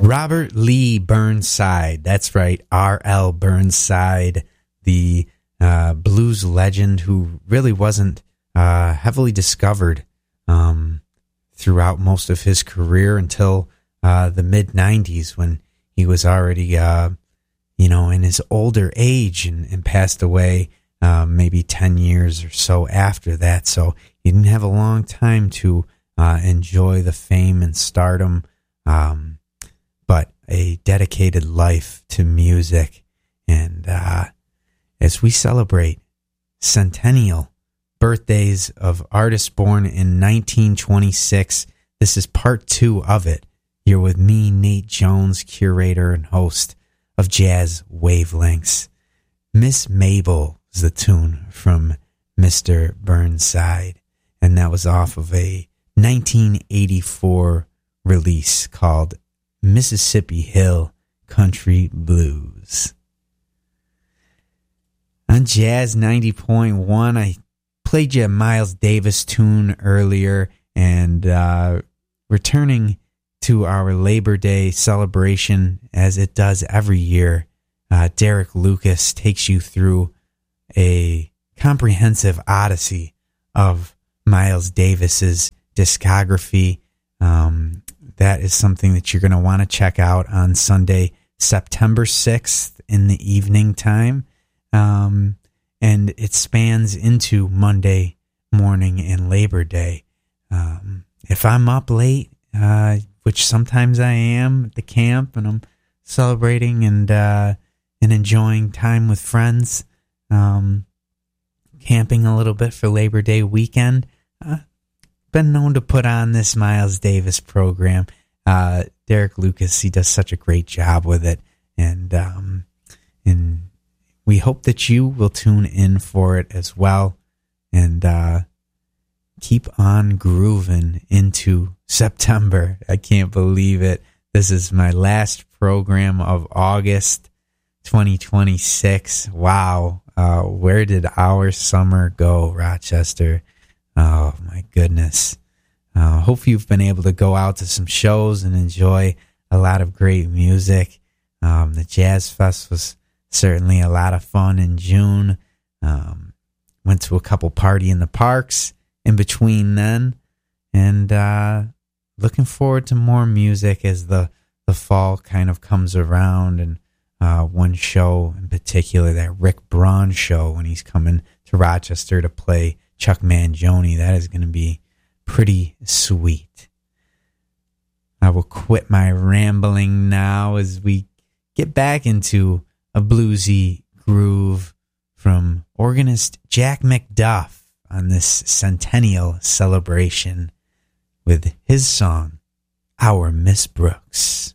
Robert Lee Burnside. That's right, R.L. Burnside, the blues legend who really wasn't heavily discovered throughout most of his career until the mid-'90s, when he was already, in his older age and passed away maybe 10 years or so after that. So he didn't have a long time to enjoy the fame and stardom, but a dedicated life to music. And as we celebrate centennial birthdays of artists born in 1926, this is part 2 of it. You're with me, Nate Jones, curator and host of Jazz Wavelengths. Miss Mabel is the tune from Mr. Burnside, and that was off of a 1984 release called Mississippi Hill Country Blues. On Jazz 90.1, I played you a Miles Davis tune earlier, and returning to our Labor Day celebration, as it does every year, Derek Lucas takes you through a comprehensive odyssey of Miles Davis's discography. That is something that you're going to want to check out on Sunday, September 6th in the evening time. And it spans into Monday morning and Labor Day. If I'm up late, which sometimes I am at the camp, and I'm celebrating and enjoying time with friends, camping a little bit for Labor Day weekend, been known to put on this Miles Davis program. Derek Lucas, he does such a great job with it, and we hope that you will tune in for it as well, and keep on grooving into September. I can't believe it. This is my last program of August 2026. Wow. Where did our summer go, Rochester? Oh, my goodness. Hope you've been able to go out to some shows and enjoy a lot of great music. The Jazz Fest was certainly a lot of fun in June. Went to a couple party in the parks in between then, and looking forward to more music as the fall kind of comes around. And one show in particular, that Rick Braun show, when he's coming to Rochester to play Chuck Mangione, that is going to be pretty sweet. I will quit my rambling now as we get back into a bluesy groove from organist Jack McDuff on this centennial celebration with his song, Our Miss Brooks.